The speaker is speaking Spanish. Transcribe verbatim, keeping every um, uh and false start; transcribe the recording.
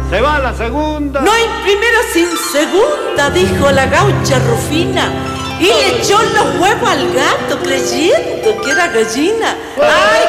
Se va la segunda. No hay primero sin segunda, dijo la gaucha Rufina. Y le echó los huevos al gato creyendo que era gallina. ¡Ay!